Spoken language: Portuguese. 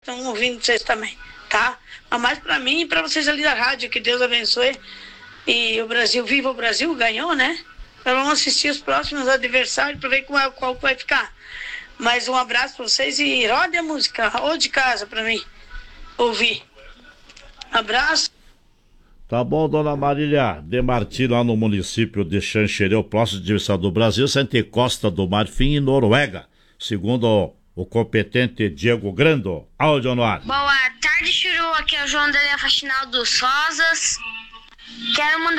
estão ouvindo vocês também, tá? Mas mais pra mim e pra vocês ali da rádio, que Deus abençoe. E o Brasil, viva o Brasil, ganhou, né? Então vamos assistir os próximos adversários pra ver qual vai ficar. Mas um abraço pra vocês e rode a música, ou de casa pra mim ouvir. Abraço. Tá bom, dona Marília Demartini, lá no município de Xanxerê, próximo adversário do Brasil, entre Costa do Marfim e Noruega, segundo o competente Diego Grando. Áudio no ar. Boa tarde, Churu. Aqui é o João Delia Faxinal dos Rosas. Quero mandar